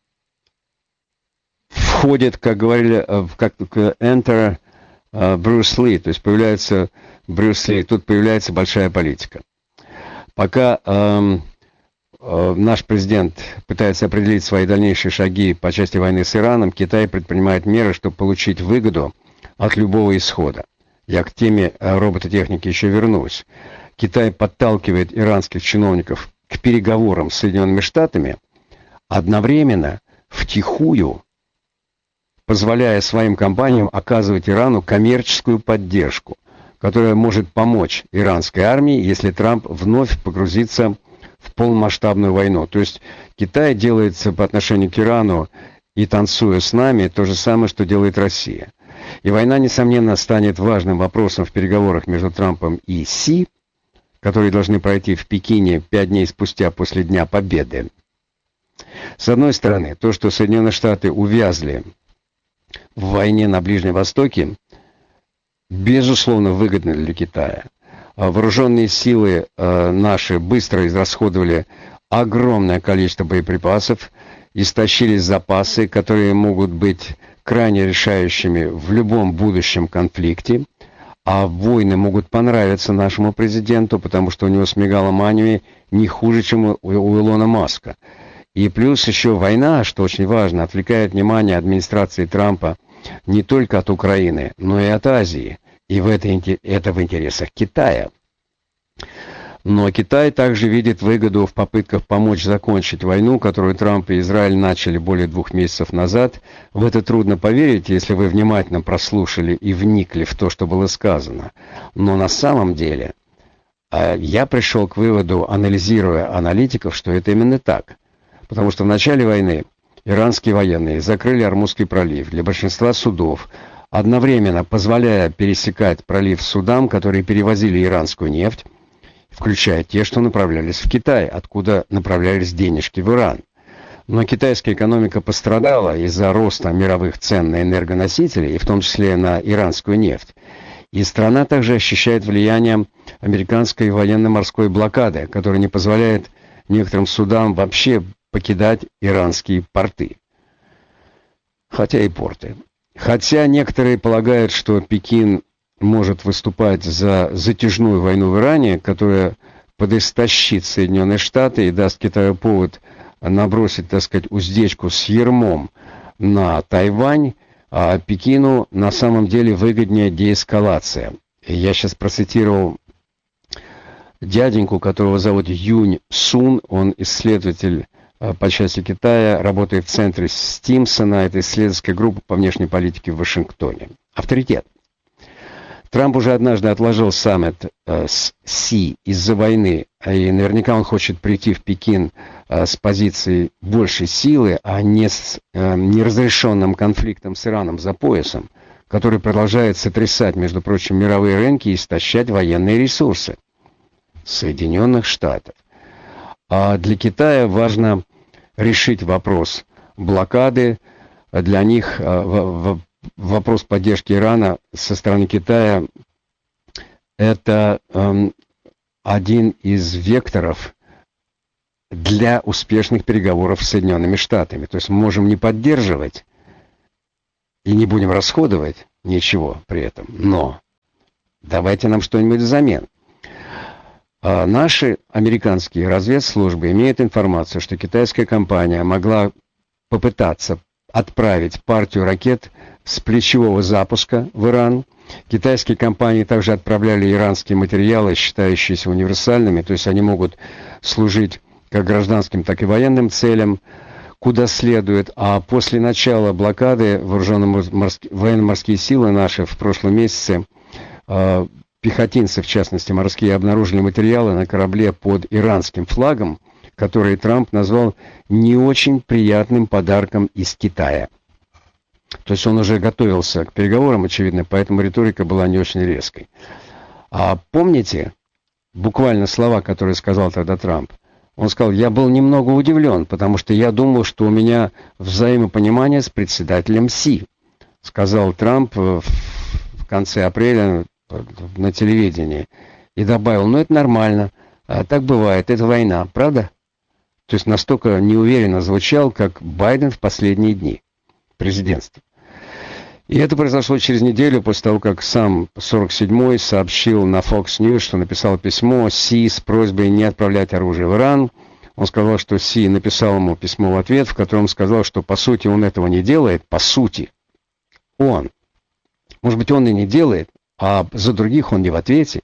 входит, как говорили, как enter Брюс Ли, то есть появляется Брюс Ли, тут появляется большая политика. Пока э, э, наш президент пытается определить свои дальнейшие шаги по части войны с Ираном, Китай предпринимает меры, чтобы получить выгоду от любого исхода. Я к теме робототехники еще вернусь. Китай подталкивает иранских чиновников к переговорам с Соединенными Штатами, одновременно втихую позволяя своим компаниям оказывать Ирану коммерческую поддержку, которая может помочь иранской армии, если Трамп вновь погрузится в полномасштабную войну. То есть Китай делает по отношению к Ирану и танцуя с нами то же самое, что делает Россия. И война, несомненно, станет важным вопросом в переговорах между Трампом и Си, которые должны пройти в Пекине пять дней спустя после Дня Победы. С одной стороны, то, что Соединенные Штаты увязли в войне на Ближнем Востоке, безусловно, выгодно для Китая. Вооруженные силы э, наши быстро израсходовали огромное количество боеприпасов, истощились запасы, которые могут быть крайне решающими в любом будущем конфликте, а войны могут понравиться нашему президенту, потому что у него с мегаломанией не хуже, чем у, у Илона Маска. И плюс еще война, что очень важно, отвлекает внимание администрации Трампа не только от Украины, но и от Азии. И в это, это в интересах Китая. Но Китай также видит выгоду в попытках помочь закончить войну, которую Трамп и Израиль начали более двух месяцев назад. В это трудно поверить, если вы внимательно прослушали и вникли в то, что было сказано. Но на самом деле я пришел к выводу, анализируя аналитиков, что это именно так. Потому что в начале войны иранские военные закрыли Ормузский пролив для большинства судов, одновременно позволяя пересекать пролив судам, которые перевозили иранскую нефть, включая те, что направлялись в Китай, откуда направлялись денежки в Иран. Но китайская экономика пострадала из-за роста мировых цен на энергоносители, и в том числе на иранскую нефть. И страна также ощущает влияние американской военно-морской блокады, которая не позволяет некоторым судам вообще покидать иранские порты. Хотя и порты. Хотя некоторые полагают, что Пекин может выступать за затяжную войну в Иране, которая подистощит Соединенные Штаты и даст Китаю повод набросить, так сказать, уздечку с ярмом на Тайвань, а Пекину на самом деле выгоднее деэскалация. Я сейчас процитировал дяденьку, которого зовут Юнь Сун, он исследователь по части Китая, работает в центре Стимсона, это исследовательская группа по внешней политике в Вашингтоне. Авторитет. Трамп уже однажды отложил саммит э, с Си из-за войны, и наверняка он хочет прийти в Пекин э, с позиции большей силы, а не с э, неразрешенным конфликтом с Ираном за поясом, который продолжает сотрясать, между прочим, мировые рынки и истощать военные ресурсы Соединенных Штатов. А для Китая важно решить вопрос блокады. Для них э, в, в, вопрос поддержки Ирана со стороны Китая – это э, один из векторов для успешных переговоров с Соединенными Штатами. То есть мы можем не поддерживать и не будем расходовать ничего при этом. Но давайте нам что-нибудь взамен. А наши американские разведслужбы имеют информацию, что китайская компания могла попытаться отправить партию ракет с плечевого запуска в Иран. Китайские компании также отправляли иранские материалы, считающиеся универсальными, то есть они могут служить как гражданским, так и военным целям, куда следует. А после начала блокады вооруженные военно-морские силы наши в прошлом месяце, э, пехотинцы, в частности, морские, обнаружили материалы на корабле под иранским флагом, который Трамп назвал не очень приятным подарком из Китая. То есть он уже готовился к переговорам, очевидно, поэтому риторика была не очень резкой. А помните буквально слова, которые сказал тогда Трамп? Он сказал: я был немного удивлен, потому что я думал, что у меня взаимопонимание с председателем Си. Сказал Трамп в конце апреля на телевидении. И добавил: ну это нормально, так бывает, это война, правда? То есть настолько неуверенно звучал, как Байден в последние дни президентства. И это произошло через неделю после того, как сам сорок седьмой сообщил на Fox News, что написал письмо Си с просьбой не отправлять оружие в Иран. Он сказал, что Си написал ему письмо в ответ, в котором сказал, что по сути он этого не делает, по сути. Он. Может быть, он и не делает, а за других он не в ответе.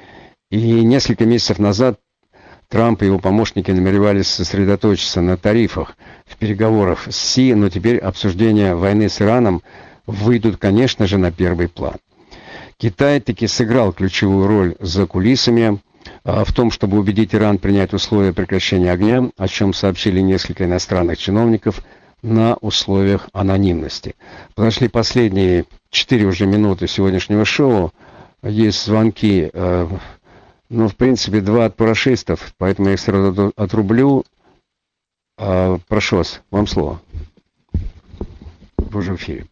И несколько месяцев назад Трамп и его помощники намеревались сосредоточиться на тарифах в переговорах с Си, но теперь обсуждение войны с Ираном выйдут, конечно же, на первый план. Китай таки сыграл ключевую роль за кулисами а, в том, чтобы убедить Иран принять условия прекращения огня, о чем сообщили несколько иностранных чиновников на условиях анонимности. Подошли последние четыре уже минуты сегодняшнего шоу. Есть звонки, э, ну, в принципе, два от парашистов, поэтому я их сразу отрублю. Э, прошу вас, вам слово. Вы уже в эфире.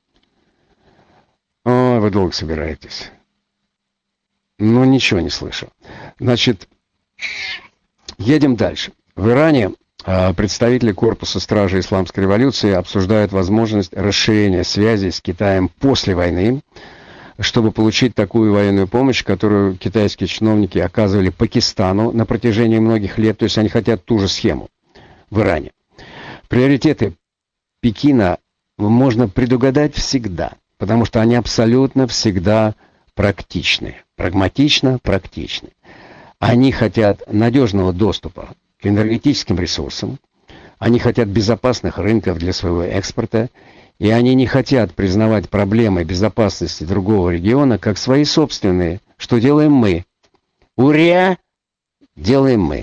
О, вы долго собираетесь. Ну, ничего не слышу. Значит, едем дальше. В Иране э, представители корпуса стражи исламской революции обсуждают возможность расширения связей с Китаем после войны, чтобы получить такую военную помощь, которую китайские чиновники оказывали Пакистану на протяжении многих лет. То есть они хотят ту же схему в Иране. Приоритеты Пекина можно предугадать всегда, потому что они абсолютно всегда практичны. Прагматично практичны. Они хотят надежного доступа к энергетическим ресурсам, они хотят безопасных рынков для своего экспорта, и они не хотят признавать проблемы безопасности другого региона как свои собственные. Что делаем мы? Ура! Делаем мы.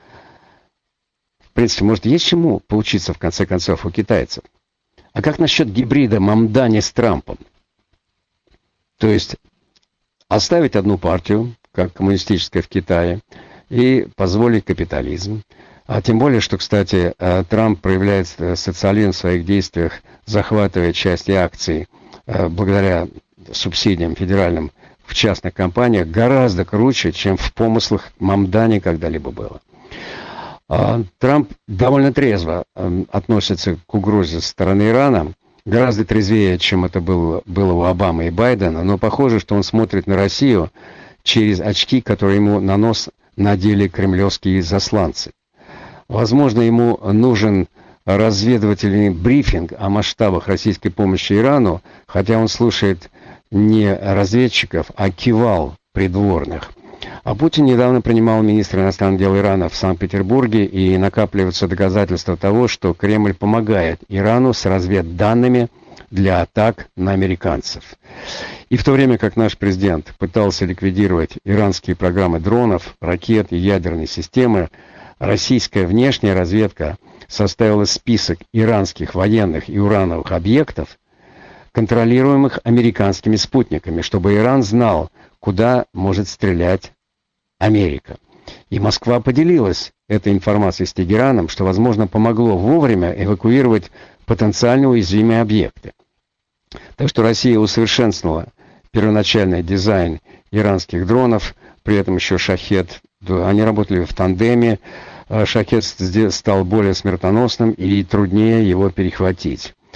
В принципе, может, есть чему поучиться, в конце концов, у китайцев. А как насчет гибрида Мамдани с Трампом? То есть оставить одну партию, как коммунистическая в Китае, и позволить капитализм. А тем более, что, кстати, Трамп проявляет социализм в своих действиях, захватывая части акций благодаря субсидиям федеральным в частных компаниях, гораздо круче, чем в помыслах Мамдани когда-либо было. Трамп довольно трезво относится к угрозе со стороны Ирана, гораздо трезвее, чем это было, было у Обамы и Байдена, но похоже, что он смотрит на Россию через очки, которые ему на нос надели кремлевские засланцы. Возможно, ему нужен разведывательный брифинг о масштабах российской помощи Ирану, хотя он слушает не разведчиков, а кивал придворных. А Путин недавно принимал министра иностранных дел Ирана в Санкт-Петербурге, и накапливаются доказательства того, что Кремль помогает Ирану с разведданными для атак на американцев. И в то время как наш президент пытался ликвидировать иранские программы дронов, ракет и ядерные системы, российская внешняя разведка составила список иранских военных и урановых объектов, контролируемых американскими спутниками, чтобы Иран знал, куда может стрелять Америка. И Москва поделилась этой информацией с Тегераном, что, возможно, помогло вовремя эвакуировать потенциально уязвимые объекты. Так что Россия усовершенствовала первоначальный дизайн иранских дронов, при этом еще «Шахед». Они работали в тандеме. «Шахед» стал более смертоносным и труднее его перехватить.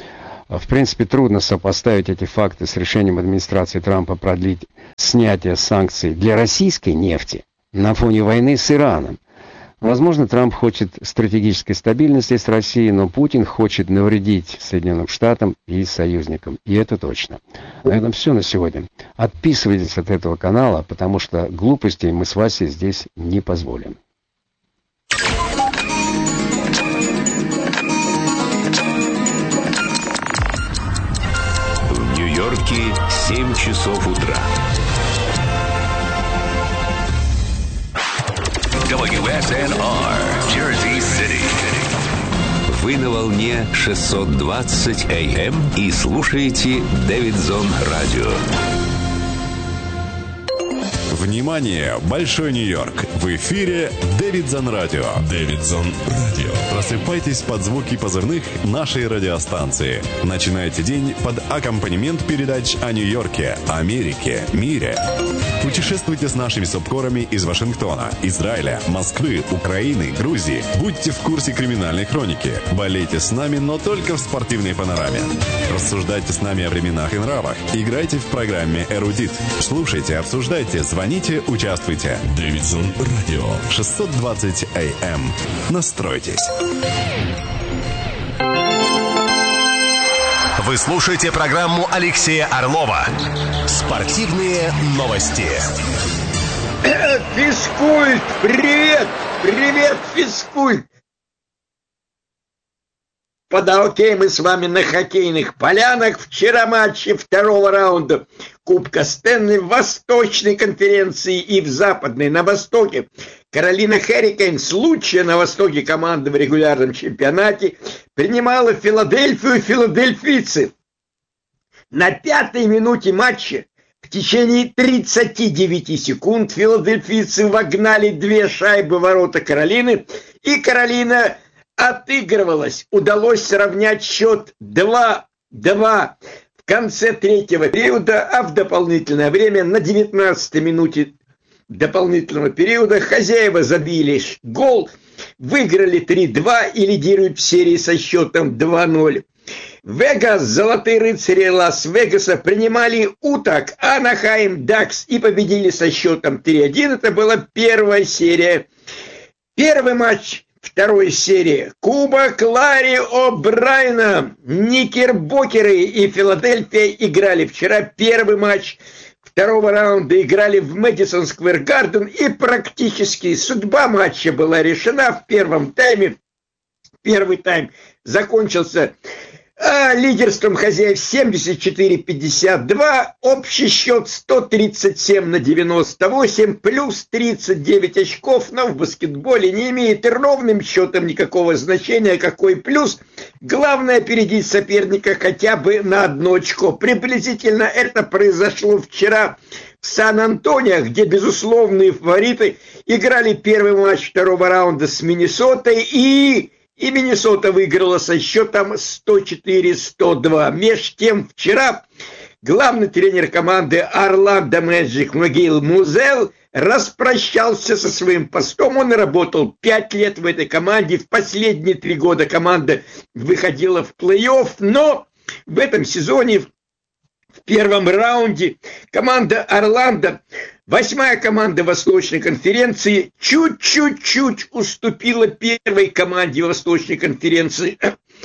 В принципе, трудно сопоставить эти факты с решением администрации Трампа продлить снятие санкций для российской нефти на фоне войны с Ираном. Возможно, Трамп хочет стратегической стабильности с Россией, но Путин хочет навредить Соединенным Штатам и союзникам. И это точно. На этом все на сегодня. Отписывайтесь от этого канала, потому что глупостей мы с Васей здесь не позволим. В Нью-Йорке семь часов утра. дабл ю эс эн ар, Jersey City. Вы на волне шестьсот двадцать эй эм и слушаете Дэвидсон Радио. Внимание! Большой Нью-Йорк! В эфире Дэвидсон Радио. Дэвидсон Радио. Просыпайтесь под звуки позывных нашей радиостанции. Начинайте день под аккомпанемент передач о Нью-Йорке, Америке, мире. Путешествуйте с нашими субкорами из Вашингтона, Израиля, Москвы, Украины, Грузии. Будьте в курсе криминальной хроники. Болейте с нами, но только в спортивной панораме. Рассуждайте с нами о временах и нравах. Играйте в программе «Эрудит». Слушайте, обсуждайте, звоните, участвуйте. Дэвидсон Радио. шестьсот двадцать эй эм. Настройтесь. Вы слушаете программу Алексея Орлова «Спортивные новости». Физкульт! Привет! Привет, физкульт! Под окей, мы с вами на хоккейных полянах. Вчера матчи второго раунда Кубка Стэнли в Восточной конференции и в Западной. На Востоке Каролина Херрикейнс, лучшая на Востоке команда в регулярном чемпионате, принимала Филадельфию филадельфийцы. На пятой минуте матча в течение тридцати девяти секунд филадельфийцы вогнали две шайбы в ворота Каролины, и Каролина отыгрывалась. Удалось сравнять счет два-два в конце третьего периода, а в дополнительное время на девятнадцатой минуте дополнительного периода хозяева забили гол, выиграли три-два и лидируют в серии со счетом два-ноль. Вегас, золотые рыцари Лас-Вегаса, принимали Утак, Анахайм Дакс и победили со счетом три-один. Это была первая серия. Первый матч второй серии. Кубок Ларри О'Брайена. Никербокеры и Филадельфия играли вчера первый матч второго раунда, играли в Мэдисон Сквер Гарден, и практически судьба матча была решена в первом тайме. Первый тайм закончился а, лидерством хозяев семьдесят четыре пятьдесят два, общий счет сто тридцать семь на девяносто восемь, плюс тридцать девять очков, но в баскетболе не имеет ровным счетом никакого значения, какой плюс. Главное опередить соперника хотя бы на одно очко. Приблизительно это произошло вчера в Сан-Антонио, где безусловные фавориты играли первый матч второго раунда с Миннесотой, и... И Миннесота выиграла со счетом сто четыре сто два. Меж тем вчера главный тренер команды Орландо Мэджик Магил Музел распрощался со своим постом. Он работал пять лет в этой команде. В последние три года команда выходила в плей-офф, но в этом сезоне в первом раунде команда Орландо, восьмая команда Восточной конференции, чуть-чуть-чуть уступила первой команде Восточной конференции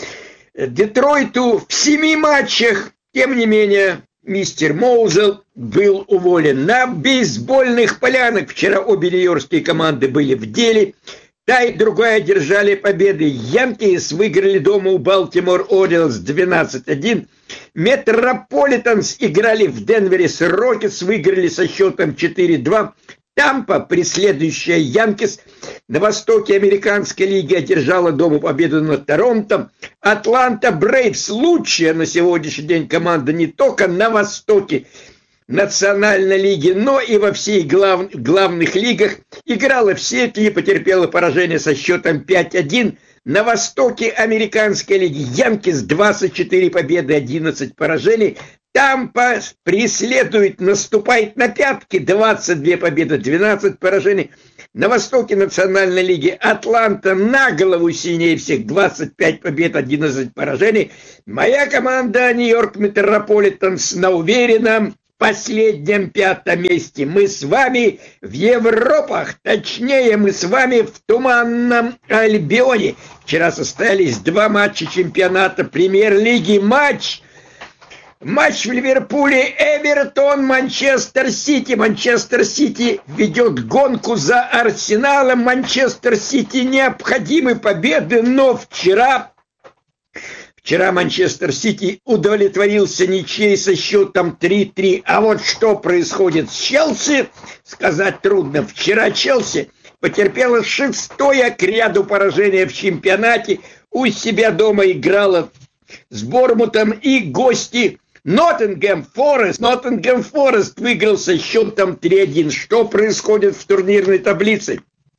Детройту в семи матчах. Тем не менее, мистер Моузел был уволен. На бейсбольных полянах вчера обе нью-йоркские команды были в деле. Та и другая держали победы. Янкис выиграли дома у Балтимор Ориолс двенадцать один. Метрополитанс играли в Денвере с Рокетс, выиграли со счетом четыре-два. Тампа, преследующая Янкис, на востоке американской лиги одержала дома победу над Торонто. Атланта Брейвс, лучшая на сегодняшний день команда не только на востоке Национальной лиги, но и во всей глав... главных лигах, играла в Сиэтле и потерпела поражение со счетом пять-один. На востоке американской лиги Янкис двадцать четыре победы, одиннадцать поражений. Тампа преследует, наступает на пятки, двадцать две победы, двенадцать поражений. На востоке Национальной лиги Атланта на голову сильнее всех, двадцать пять побед, одиннадцать поражений. Моя команда Нью-Йорк Метрополитенс на уверенном последнем пятом месте. Мы с вами в Европах, точнее, мы с вами в Туманном Альбионе. Вчера состоялись два матча чемпионата Премьер-лиги. Матч, матч в Ливерпуле, Эвертон, Манчестер Сити. Манчестер Сити ведет гонку за Арсеналом. Манчестер Сити необходимы победы, но вчера... Вчера Манчестер Сити удовлетворился ничьей со счетом три-три. А вот что происходит с Челси, сказать трудно. Вчера Челси потерпела шестое к ряду поражение в чемпионате. У себя дома играла с Бормутом, и гости Ноттингем Форест. Ноттингем Форест выиграл со счетом три-один. Что происходит в турнирной таблице?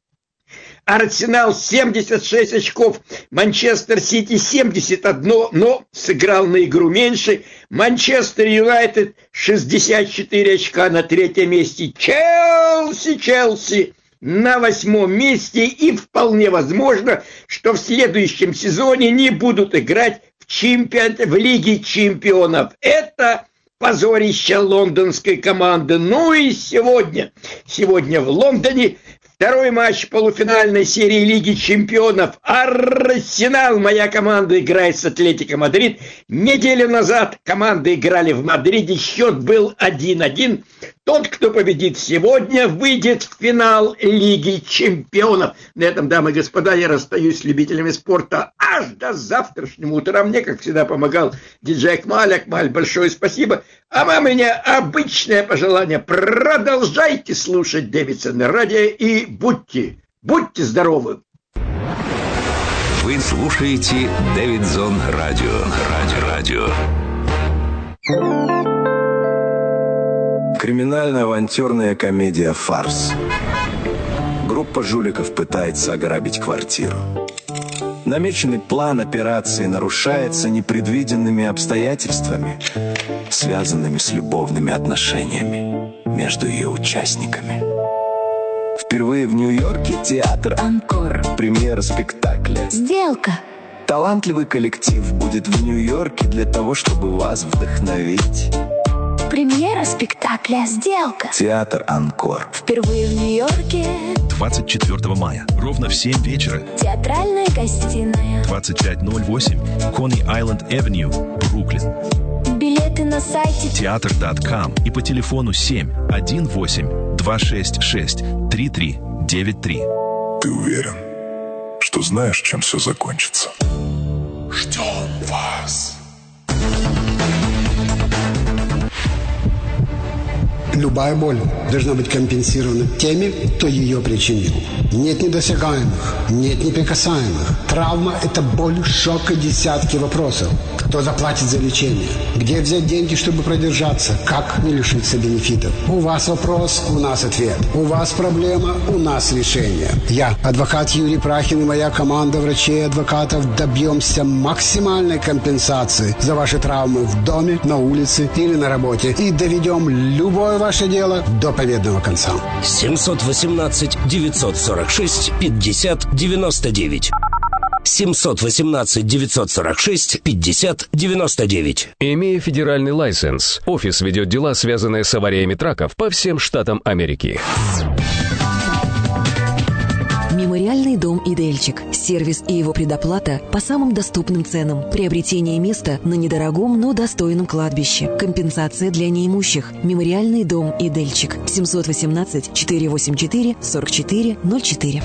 Арсенал семьдесят шесть очков, Манчестер Сити семьдесят один, но сыграл на игру меньше. Манчестер Юнайтед шестьдесят четыре очка на третьем месте. Челси, Челси на восьмом месте, и вполне возможно, что в следующем сезоне не будут играть в, чемпион... в Лиге чемпионов. Это позорище лондонской команды. Ну и сегодня, сегодня в Лондоне второй матч полуфинальной серии Лиги чемпионов. Арсенал, моя команда, играет с Атлетико Мадрид. Неделю назад команды играли в Мадриде, счет был один-один. Тот, кто победит сегодня, выйдет в финал Лиги чемпионов. На этом, дамы и господа, я расстаюсь с любителями спорта аж до завтрашнего утра. Мне, как всегда, помогал диджей Акмаль. Акмаль, большое спасибо. А вам у меня обычное пожелание: продолжайте слушать Дэвидсон радио и будьте, будьте здоровы. Вы слушаете Дэвидсон радио. Радио. Радио. Криминально-авантюрная комедия «Фарс». Группа жуликов пытается ограбить квартиру. Намеченный план операции нарушается непредвиденными обстоятельствами, связанными с любовными отношениями между ее участниками. Впервые в Нью-Йорке театр «Анкор». Премьера спектакля «Сделка». Талантливый коллектив будет в Нью-Йорке для того, чтобы вас вдохновить. Премьера спектакля «Сделка». Театр «Анкор». Впервые в Нью-Йорке. двадцать четвёртого мая. Ровно в семь вечера. Театральная гостиная. двадцать пять ноль восемь. Coney Island Avenue, Бруклин. Билеты на сайте театр точка ком и по телефону семь один восемь два шесть шесть три три девять три. Ты уверен, что знаешь, чем все закончится? Ждем вас. Любая боль должна быть компенсирована теми, кто ее причинил. Нет недосягаемых, нет неприкасаемых. Травма – это боль, шок и десятки вопросов. Кто заплатит за лечение? Где взять деньги, чтобы продержаться? Как не лишиться бенефитов? У вас вопрос, у нас ответ. У вас проблема, у нас решение. Я, адвокат Юрий Прахин, и моя команда врачей и адвокатов добьемся максимальной компенсации за ваши травмы в доме, на улице или на работе. И доведем любое ваше дело до победного конца. семь один восемь девять сорок шесть пятьдесят девяносто девять. семь один восемь девять сорок шесть пятьдесят девяносто девять. Имея федеральный лайсенс, офис ведет дела, связанные с авариями траков по всем штатам Америки. Мемориальный дом «Идельчик». Сервис и его предоплата по самым доступным ценам. Приобретение места на недорогом, но достойном кладбище. Компенсация для неимущих. Мемориальный дом «Идельчик». семь один восемь четыре восемь четыре сорок четыре ноль четыре.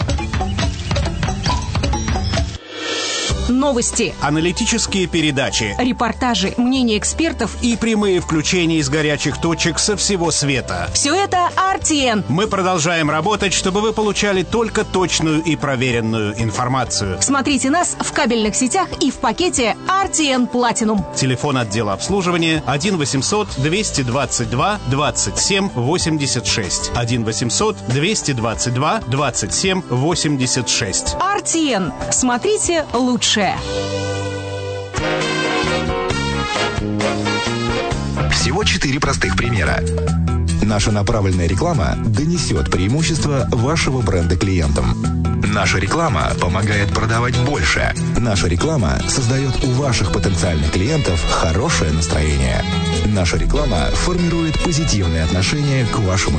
Новости, аналитические передачи, репортажи, мнения экспертов и прямые включения из горячих точек со всего света. Все это ар ти эн. Мы продолжаем работать, чтобы вы получали только точную и проверенную информацию. Смотрите нас в кабельных сетях и в пакете ар ти эн Platinum. Телефон отдела обслуживания один восемьсот двести двадцать два двадцать семь восемьдесят шесть. один восемьсот двести двадцать два двадцать семь восемьдесят шесть. ар ти эн. Смотрите лучше. Всего четыре простых примера. Наша направленная реклама донесет преимущество вашего бренда клиентам. Наша реклама помогает продавать больше. Наша реклама создает у ваших потенциальных клиентов хорошее настроение. Наша реклама формирует позитивное отношение к вашему